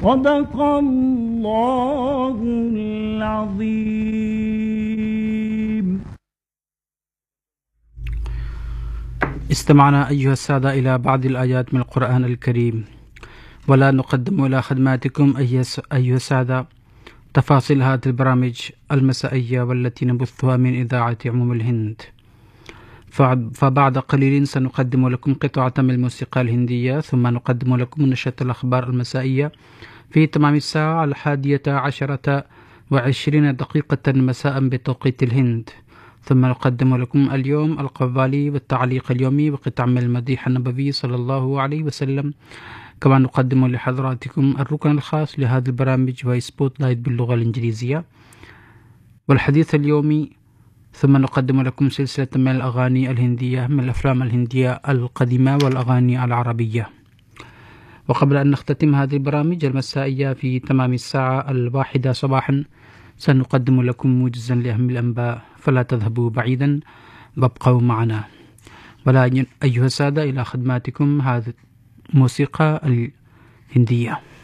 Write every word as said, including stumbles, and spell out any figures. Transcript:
صدق الله العظيم. استمعنا أيها السادة إلى بعض الآيات من القرآن الكريم، ولا نقدم إلى خدماتكم أيها السادة تفاصيل هذه البرامج المسائية والتي نبثها من إذاعة عموم الهند. فبعد قليل سنقدم لكم قطعة من الموسيقى الهندية، ثم نقدم لكم نشرة الأخبار المسائية في تمام الساعة الحادية عشرة وعشرين دقيقة مساء بتوقيت الهند، ثم نقدم لكم اليوم القوالي والتعليق اليومي وقطع من المديح النبوي صلى الله عليه وسلم. كما نقدم لحضراتكم الركن الخاص لهذه البرامج وهي سبوت لايت باللغة الإنجليزية والحديث اليومي، ثم نقدم لكم سلسلة من الأغاني الهندية من الأفلام الهندية القديمة والأغاني العربية. وقبل أن نختتم هذه البرامج المسائية في تمام الساعة الواحدة صباحا سنقدم لكم موجزا لأهم الأنباء، فلا تذهبوا بعيدا وابقوا معنا. ولا أيها السادة إلى خدماتكم هذه الموسيقى الهندية.